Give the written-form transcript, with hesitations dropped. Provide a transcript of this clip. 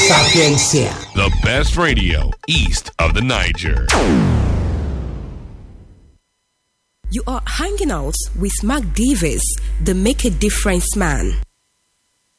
Sapiencia. The best radio east of the Niger. You are hanging out with Mark Davis, the Make a Difference man.